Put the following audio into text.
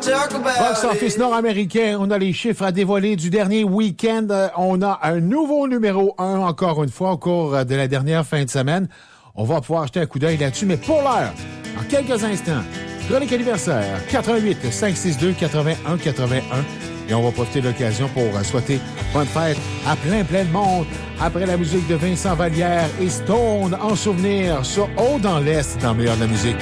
Box office nord-américain, on a les chiffres à dévoiler du dernier week-end. On a un nouveau numéro 1 encore une fois au cours de la dernière fin de semaine. On va pouvoir jeter un coup d'œil là-dessus, mais pour l'heure, en quelques instants, chronique anniversaire, 88 562 81 81. Et on va profiter de l'occasion pour souhaiter bonne fête à plein de monde. Après la musique de Vincent Vallière et Stone en souvenir sur Haut dans l'Est dans le meilleur de la musique.